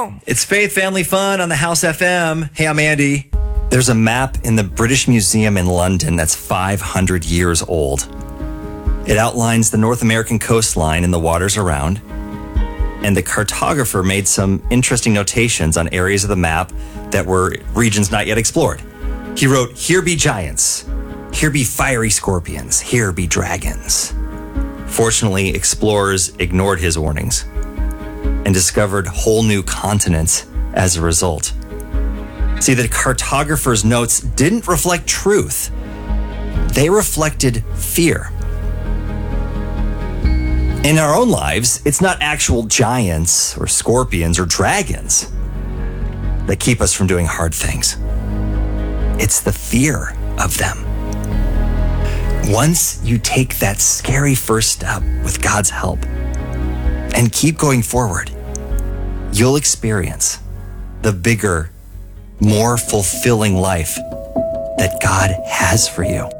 It's Faith Family Fun on the House FM. Hey, I'm Andy. There's a map in the British Museum in London that's 500 years old. It outlines the North American coastline and the waters around. And the cartographer made some interesting notations on areas of the map that were regions not yet explored. He wrote, "Here be giants. Here be fiery scorpions. Here be dragons." Fortunately, explorers ignored his warnings and discovered whole new continents as a result. See, the cartographer's notes didn't reflect truth. They reflected fear. In our own lives, it's not actual giants or scorpions or dragons that keep us from doing hard things. It's the fear of them. Once you take that scary first step with God's help and keep going forward, you'll experience the bigger, more fulfilling life that God has for you.